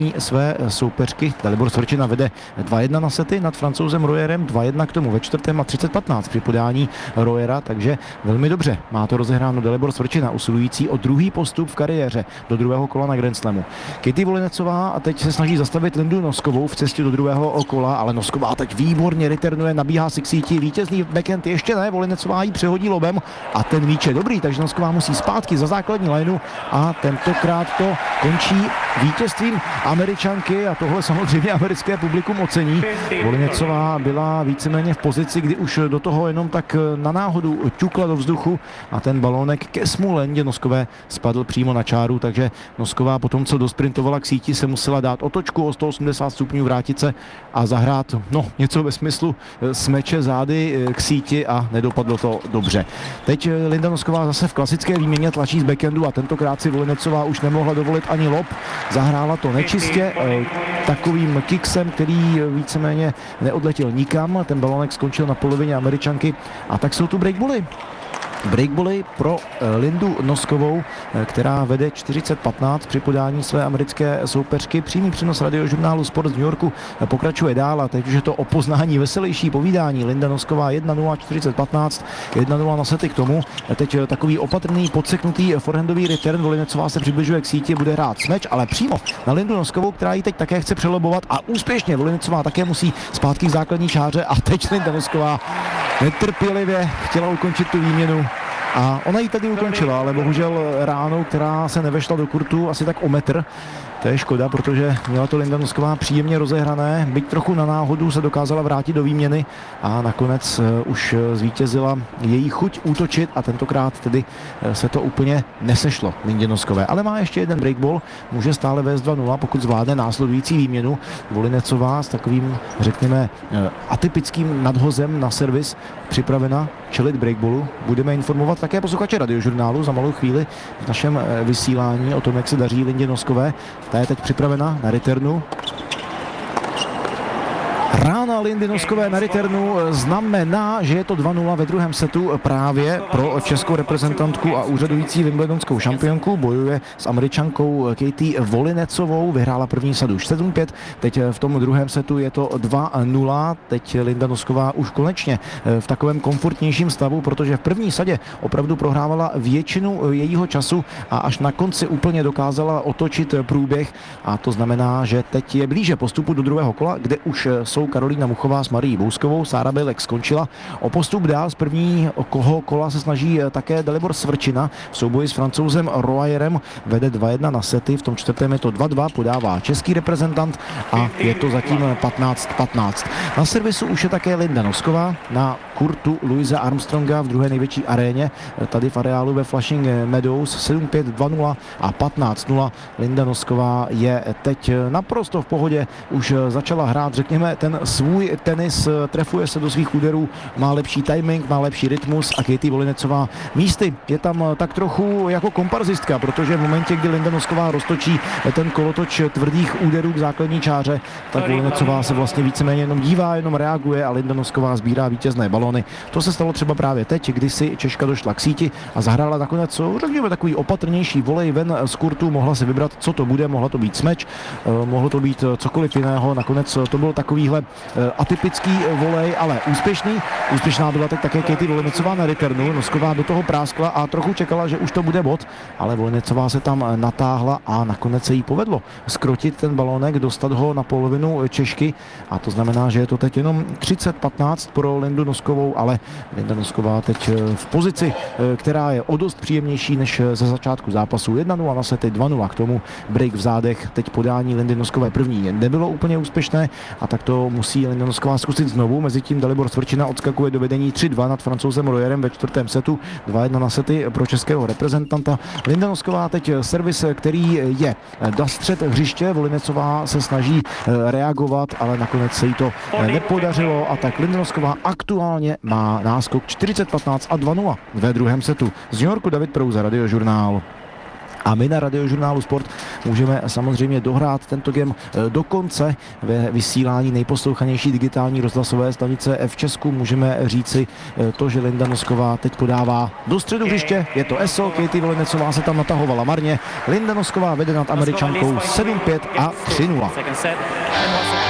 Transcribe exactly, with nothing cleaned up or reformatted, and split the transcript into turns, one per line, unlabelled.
své soupeřky. Dalibor Svrčina vede dva jedna na sety nad Francouzem Royerem, dva jedna k tomu ve čtvrtém a třicet patnáct při podání Royera, takže velmi dobře má to rozehráno Dalibor Svrčina, usilující o druhý postup v kariéře do druhého kola na Grand Slamu. Katie Volinecová a teď se snaží zastavit Lindu Noskovou v cestě do druhého kola, ale Nosková teď výborně returnuje, nabíhá si k síti, vítězný backhand ještě ne, Volinecová ji přehodí lobem a ten míč je dobrý, takže Nosková musí zpátky za základní lineu a tentokrát to končí vítězstvím Američanky a tohle samozřejmě americké publikum ocení. Volinecová byla víceméně v pozici, kdy už do toho jenom tak na náhodu ťukla do vzduchu a ten balónek ke smůle Noskové spadl přímo na čáru, takže Nosková potom, co dosprintovala k síti, se musela dát otočku o sto osmdesát stupňů, vrátit se a zahrát no, něco ve smyslu smeče zády k síti a nedopadlo to dobře. Teď Linda Nosková zase v klasické výměně tlačí z backhandu a tentokrát si Volinecová už nemohla dovolit ani lob. Zahrála to nečistě, takovým kicksem, který víceméně neodletěl nikam. Ten balónek skončil na polovině Američanky a tak jsou tu breakbally. Breakbally pro Lindu Noskovou, která vede čtyřicet patnáct při podání své americké soupeřky. Přímý přenos radiožurnálu Sport z New Yorku pokračuje dál a teď už je to o poznání veselější povídání. Linda Nosková jedna nula čtyřicet patnáct, jedna nula na sety k tomu. Teď takový opatrný, podseknutý forehandový return. Volinecová se přibližuje k síti, bude hrát smeč, ale přímo na Lindu Noskovou, která ji teď také chce přelobovat a úspěšně. Volinecová také musí zpátky k základní čáře a teď Linda Nosková netrpělivě chtěla ukončit tu výměnu. A ona ji tady ukončila, ale bohužel ránou, která se nevešla do kurtu asi tak o metr. To je škoda, protože měla to Linda Nosková příjemně rozehrané, byť trochu na náhodu se dokázala vrátit do výměny a nakonec už zvítězila její chuť útočit a tentokrát tedy se to úplně nesešlo Lindě Noskové. Ale má ještě jeden breakball, může stále vést dva nula, pokud zvládne následující výměnu. Volinecová s takovým, řekněme, atypickým nadhozem na servis připravena čelit breakballu. Budeme informovat také posluchače radiožurnálu za malou chvíli v našem vysílání o tom, jak se daří Lindě Noskové. Ta je teď připravena na returnu. Rána Lindy Noskové na returnu znamená, že je to dva nula ve druhém setu právě pro českou reprezentantku a úřadující wimbledonskou šampionku. Bojuje s Američankou Katie Volinecovou, vyhrála první sadu už sedm pět, teď v tom druhém setu je to dva nula. Teď Linda Nosková už konečně v takovém komfortnějším stavu, protože v první sadě opravdu prohrávala většinu jejího času a až na konci úplně dokázala otočit průběh a to znamená, že teď je blíže postupu do druhého kola, kde už jsou Karolína Muchová s Marií Bouskovou. Sára Bejlek skončila. O postup dál z prvního kola se snaží také Dalibor Svrčina v souboji s Francouzem Royerem. Vede dva jedna na sety, v tom čtvrtém je to dva dva, podává český reprezentant a je to zatím patnáct patnáct. Na servisu už je také Linda Nosková na kurtu Louise Armstronga v druhé největší aréně, tady v areálu ve Flushing Meadows. sedm pět, dva nula a patnáct nula. Linda Nosková je teď naprosto v pohodě, už začala hrát, řekněme, ten svůj tenis, trefuje se do svých úderů, má lepší timing, má lepší rytmus a Katie Volinecová místy je tam tak trochu jako komparzistka, protože v momentě, kdy Linda Nosková roztočí ten kolotoč tvrdých úderů k základní čáře, tak Volinecová se vlastně víceméně jenom dívá, jenom reaguje a Linda Nosková sbírá vítězné balóny. To se stalo třeba právě teď, kdy si Češka došla k síti a zahrála nakonec, řekněme, takový opatrnější volej ven z kurtu, mohla si vybrat, co to bude, mohla to být smeč, mohlo to být cokoliv jiného, nakonec to byl takovýhle atypický volej, ale úspěšný. Úspěšná byla teď také Katie Volinecová na returnu. Nosková do toho práskla a trochu čekala, že už to bude bod, ale Volinecová se tam natáhla a nakonec se jí povedlo skrotit ten balónek, dostat ho na polovinu Češky a to znamená, že je to teď jenom třicet patnáct pro Lindu Noskovou, ale Linda Nosková teď v pozici, která je o dost příjemnější než ze začátku zápasu. jedna nula na sety, dva nula k tomu, break v zádech. Teď podání Lindy Noskové první nebylo úplně úspěšné a tak to musí Linda Nosková zkusit znovu. Mezitím Dalibor Svrčina odskakuje do vedení tři dva nad Francouzem Royerem ve čtvrtém setu. dva jedna na sety pro českého reprezentanta. Linda Nosková teď servis, který je do střed hřiště. Volinecová se snaží reagovat, ale nakonec se jí to nepodařilo a tak Linda Nosková aktuálně má náskok čtyřicet patnáct a dva nula ve druhém setu. Z New Yorku David Prouza, Radiožurnál. A my na Radiožurnálu Sport můžeme samozřejmě dohrát tento game do konce ve vysílání nejposlouchanější digitální rozhlasové stanice v Česku. Můžeme říci to, že Linda Nosková teď podává do středu hřiště. Je to eso, Katie Volinecová se tam natahovala marně. Linda Nosková vede nad Američankou sedm pět a tři nula.